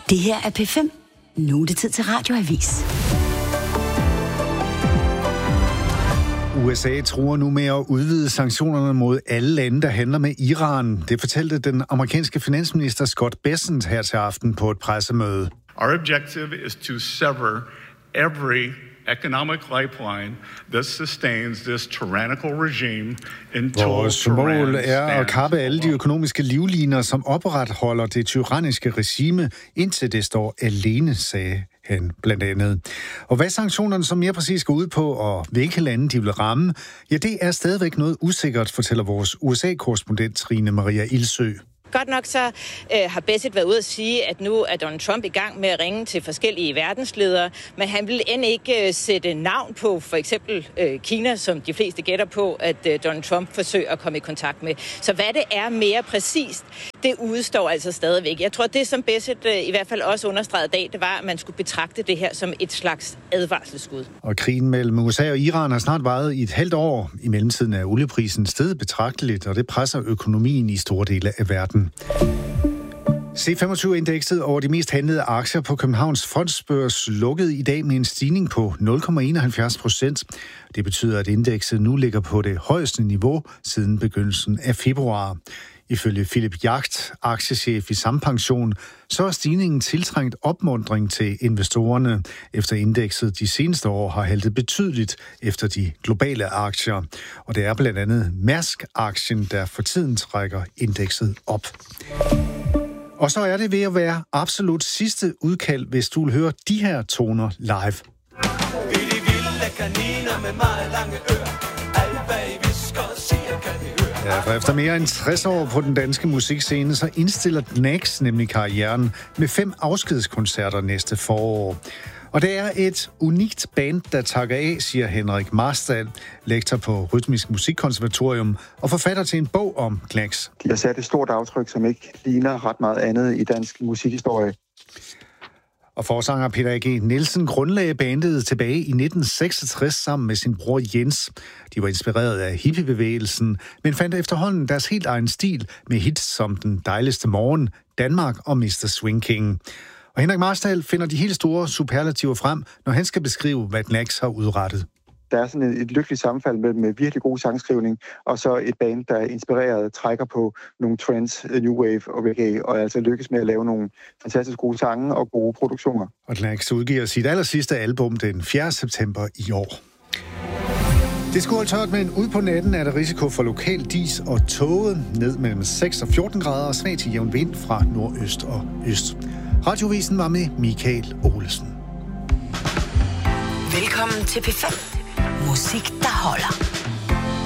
Det her er P5. Nu er det tid til radioavis. USA truer nu med at udvide sanktionerne mod alle lande, der handler med Iran. Det fortalte den amerikanske finansminister Scott Bessent her til aften på et pressemøde. Our objective is to sever every economic lifeline that sustains this tyrannical regime until Vores mål er at kappe alle de økonomiske livliner, som opretholder det tyranniske regime, indtil det står alene, sagde han blandt andet. Og hvad sanktionerne så mere præcis går ud på, og hvilke lande de vil ramme, ja, det er stadigvæk noget usikkert, fortæller vores USA-korrespondent Trine Maria Ilsø. Godt nok så har Bessent været ude at sige, at nu er Donald Trump i gang med at ringe til forskellige verdensledere, men han vil end ikke sætte navn på for eksempel Kina, som de fleste gætter på, at Donald Trump forsøger at komme i kontakt med. Så hvad det er mere præcist, det udstår altså stadigvæk. Jeg tror, det som Bessent i hvert fald også understregede i dag, det var, at man skulle betragte det her som et slags advarselsskud. Og krigen mellem USA og Iran har snart varet i et halvt år. I mellemtiden er olieprisen steget betragteligt, og det presser økonomien i store dele af verden. C25-indekset over de mest handlede aktier på Københavns Fondsbørs lukkede i dag med en stigning på 0,71%. Det betyder, at indekset nu ligger på det højeste niveau siden begyndelsen af februar. Ifølge Philip Jagt, aktiechef i Sampension, så er stigningen tiltrængt opmuntring til investorerne, efter indekset de seneste år har haltet betydeligt efter de globale aktier. Og det er blandt andet Mærsk-aktien, der for tiden trækker indekset op. Og så er det ved at være absolut sidste udkald, hvis du vil høre de her toner live. Ja, for efter mere end 60 år på den danske musikscene, så indstiller Gnags nemlig karrieren med 5 afskedskoncerter næste forår. Og det er et unikt band, der takker af, siger Henrik Marstal, lektor på Rytmisk Musikkonservatorium og forfatter til en bog om Gnags. De har sat et stort aftryk, som ikke ligner ret meget andet i dansk musikhistorie. Og forsanger Peter A.G. Nielsen grundlagde bandet tilbage i 1966 sammen med sin bror Jens. De var inspireret af hippiebevægelsen, men fandt efterhånden deres helt egen stil med hits som Den dejligste morgen, Danmark og Mr. Swing King. Og Henrik Marstal finder de helt store superlativer frem, når han skal beskrive, hvad Gnags har udrettet. Der er sådan et lykkeligt sammenfald med virkelig god sangskrivning, og så et band, der er inspireret, trækker på nogle trends, new wave og reggae, og altså lykkes med at lave nogle fantastisk gode sange og gode produktioner. Og Gnags udgiver sit allersidste album den 4. september i år. Det skulle holde tørt, men ud på natten er der risiko for lokal dis og tåge ned mellem 6 og 14 grader og svag til jævn vind fra nordøst og øst. Radiovisen var med Michael Olesen. Velkommen til P5. Musik, der holder.